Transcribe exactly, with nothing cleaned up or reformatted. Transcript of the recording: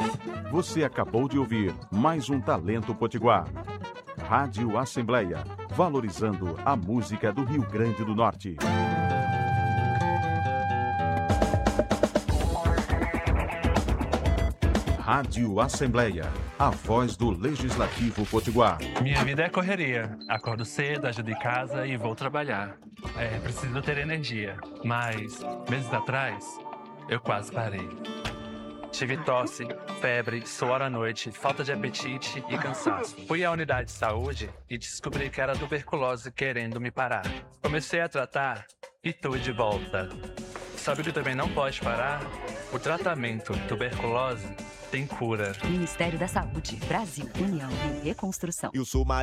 Você acabou de ouvir mais um Talento Potiguar. Rádio Assembleia, valorizando a música do Rio Grande do Norte. Rádio Assembleia, a voz do Legislativo Potiguar. Minha vida é correria. Acordo cedo, ajudo em casa e vou trabalhar. É, preciso ter energia. Mas, meses atrás, eu quase parei. Tive tosse, febre, suor à noite, falta de apetite e cansaço. Fui à unidade de saúde e descobri que era tuberculose querendo me parar. Comecei a tratar e tô de volta. Sabe o que também não pode parar? O tratamento tuberculose tem cura. Ministério da Saúde, Brasil, União e Reconstrução. Eu sou